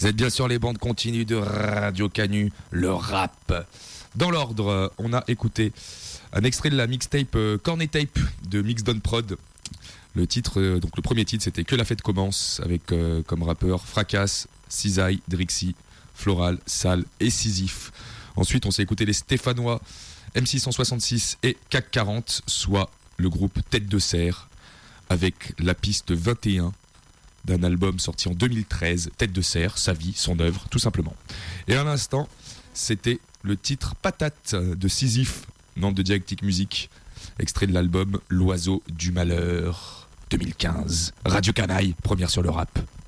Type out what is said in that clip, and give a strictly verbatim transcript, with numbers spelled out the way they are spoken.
Vous êtes bien sur les bandes continues de Radio Canu, le rap. Dans l'ordre, on a écouté un extrait de la mixtape euh, Cornet Tape de Mixdown Prod. Le titre, euh, donc le premier titre, c'était Que la fête commence, avec euh, comme rappeurs Fracas, Cisaille, Drixie, Floral, Sal et Sisyphe. Ensuite, on s'est écouté les Stéphanois, M six cent soixante-six et C A C quarante, soit le groupe Tête de Serre, avec la piste vingt et un d'un album sorti en deux mille treize, Tête de Serre, sa vie, son œuvre, tout simplement. Et à l'instant, c'était le titre Patate de Sisyphe, membre de Dialectique Musique, extrait de l'album L'Oiseau du Malheur, deux mille quinze. Radio Canaille, première sur le rap.